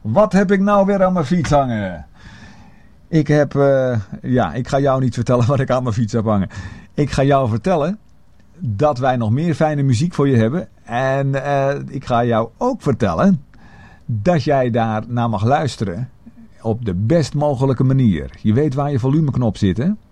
Wat heb ik nou weer aan mijn fiets hangen? Ik ga jou niet vertellen wat ik aan mijn fiets heb hangen. Ik ga jou vertellen dat wij nog meer fijne muziek voor je hebben. En ik ga jou ook vertellen dat jij daar naar mag luisteren op de best mogelijke manier. Je weet waar je volumeknop zit, hè?